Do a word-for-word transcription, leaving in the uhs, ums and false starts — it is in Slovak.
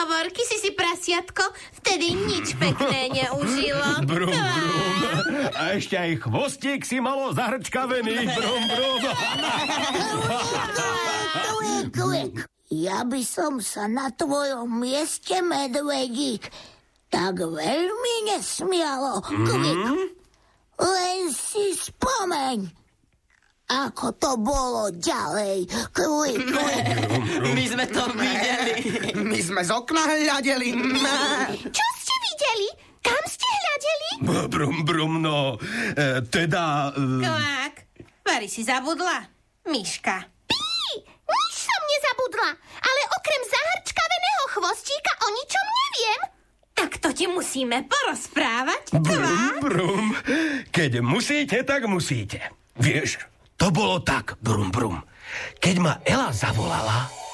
hovorky si si, prasiatko, vtedy nič pekné neužilo. Brum, brum. A ešte aj chvostík si malo zahrčkavený. Brum, brum. Klik, klik. Ja by som sa na tvojom mieste, medvedík, tak veľmi nesmialo. Klik. Mm-hmm. Len si spomeň, ako to bolo ďalej. Klik, klik. My sme to videli. My sme z okna hľadeli. Čo ste videli? Kam ste hľadeli? Brum, brum, no. E, teda... E... Kvák, Vary si zabudla. Myška. Pí, nič som nezabudla, ale okrem zahrčkaveného chvostíka o ničom neviem. Tak to ti musíme porozprávať. Brum, brum. Keď musíte, tak musíte. Vieš, to bolo tak, brum, brum. Keď ma Ela zavolala,